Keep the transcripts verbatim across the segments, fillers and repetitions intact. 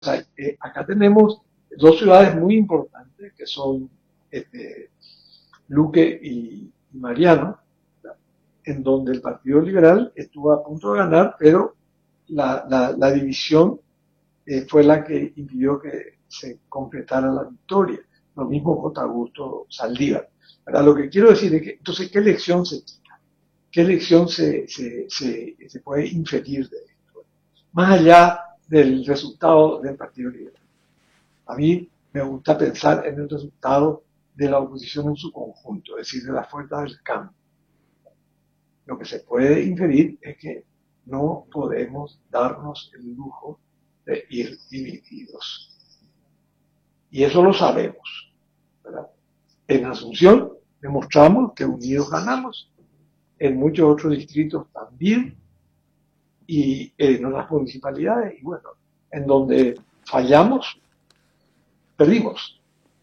sea, eh, acá tenemos dos ciudades muy importantes que son este, Luque y, y Mariano, ¿verdad? En donde el Partido Liberal estuvo a punto de ganar, pero la, la, la división eh, fue la que impidió que se completara la victoria. Lo mismo J. Augusto Saldívar. ¿Verdad? Lo que quiero decir es que, entonces, ¿qué lección se quita? ¿Qué lección se, se, se, se puede inferir de esto? Más allá del resultado del Partido Liberal. A mí me gusta pensar en el resultado de la oposición en su conjunto, es decir, de las fuerzas del cambio. Lo que se puede inferir es que no podemos darnos el lujo de ir divididos. Y eso lo sabemos, ¿verdad? En Asunción demostramos que unidos ganamos, en muchos otros distritos también, y en otras municipalidades, y bueno, en donde fallamos, perdimos.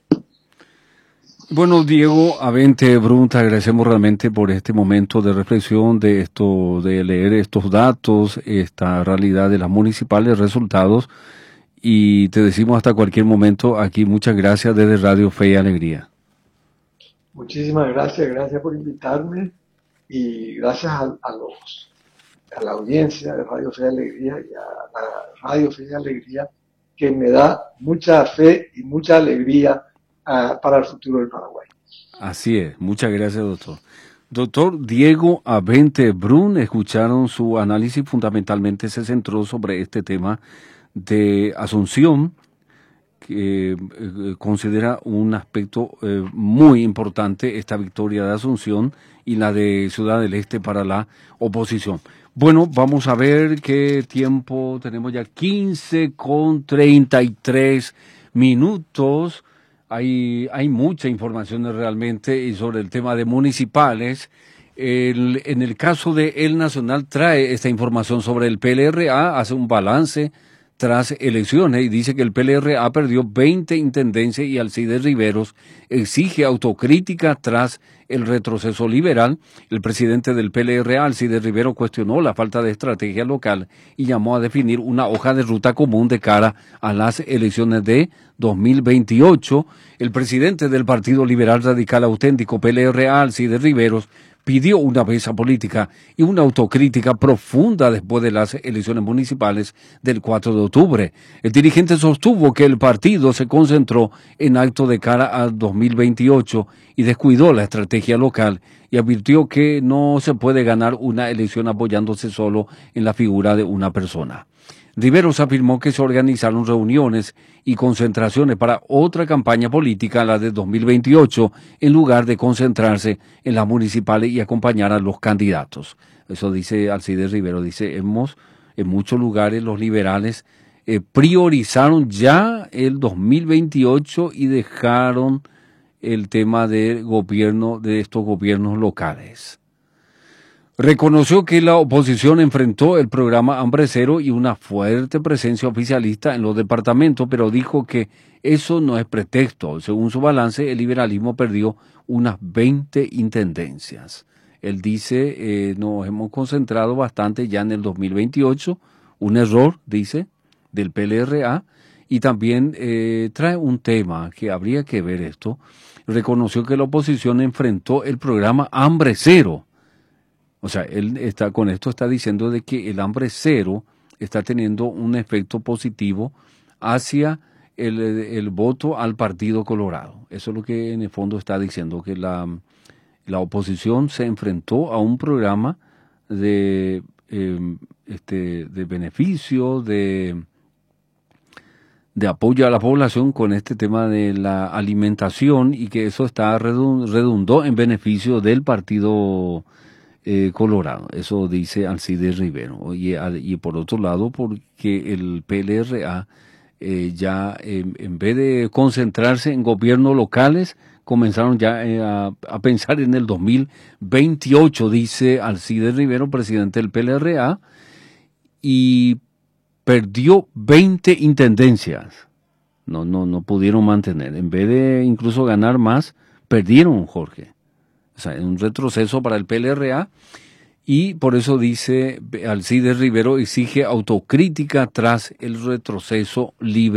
Bueno, Diego Avente Brun, te agradecemos realmente por este momento de reflexión, de esto, de leer estos datos, esta realidad de las municipales, resultados, y te decimos hasta cualquier momento aquí, muchas gracias desde Radio Fe y Alegría. Muchísimas gracias, gracias por invitarme y gracias a, a los a la audiencia de Radio Fe y Alegría y a la Radio Fe y Alegría que me da mucha fe y mucha alegría Uh, para el futuro del Paraguay. Así es, muchas gracias, doctor. Doctor Diego Avente Brun, escucharon su análisis, fundamentalmente se centró sobre este tema de Asunción, que eh, considera un aspecto eh, muy importante esta victoria de Asunción y la de Ciudad del Este para la oposición. Bueno, vamos a ver qué tiempo tenemos ya, quince con treinta y tres minutos. Hay, hay mucha información realmente y sobre el tema de municipales. El, en el caso de El Nacional trae esta información sobre el P L R A, hace un balance tras elecciones y dice que el P L R A perdió veinte intendencias y Alcides Riveros exige autocrítica tras el retroceso liberal. El presidente del P L R A, Alcides Rivero, cuestionó la falta de estrategia local y llamó a definir una hoja de ruta común de cara a las elecciones de dos mil veintiocho. El presidente del Partido Liberal Radical Auténtico, P L R A, Alcides Riveros, pidió una mesa política y una autocrítica profunda después de las elecciones municipales del cuatro de octubre. El dirigente sostuvo que el partido se concentró en actos de cara al dos mil veintiocho y descuidó la estrategia local y advirtió que no se puede ganar una elección apoyándose solo en la figura de una persona. Riveros afirmó que se organizaron reuniones y concentraciones para otra campaña política, la de dos mil veintiocho, en lugar de concentrarse en las municipales y acompañar a los candidatos. Eso dice Alcides Rivero, dice, hemos, en muchos lugares los liberales eh, priorizaron ya el dos mil veintiocho y dejaron el tema del gobierno, de estos gobiernos locales. Reconoció que la oposición enfrentó el programa Hambre Cero y una fuerte presencia oficialista en los departamentos, pero dijo que eso no es pretexto. Según su balance, el liberalismo perdió unas veinte intendencias. Él dice, eh, nos hemos concentrado bastante ya en el dos mil veintiocho, un error, dice, del P L R A, y también eh, trae un tema que habría que ver esto. Reconoció que la oposición enfrentó el programa Hambre Cero. O sea, él está con esto está diciendo de que el hambre cero está teniendo un efecto positivo hacia el, el voto al Partido Colorado. Eso es lo que en el fondo está diciendo, que la, la oposición se enfrentó a un programa de, eh, este, de beneficio, de, de apoyo a la población con este tema de la alimentación y que eso está redundó en beneficio del Partido Eh, Colorado. Eso dice Alcides Rivero. Y, y por otro lado, porque el P L R A eh, ya eh, en vez de concentrarse en gobiernos locales, comenzaron ya eh, a, a pensar en el dos mil veintiocho, dice Alcides Rivero, presidente del P L R A, y perdió veinte intendencias. No, no, no pudieron mantener. En vez de incluso ganar más, perdieron, Jorge. O sea, un retroceso para el P L R A y por eso dice Alcides Rivero exige autocrítica tras el retroceso libre.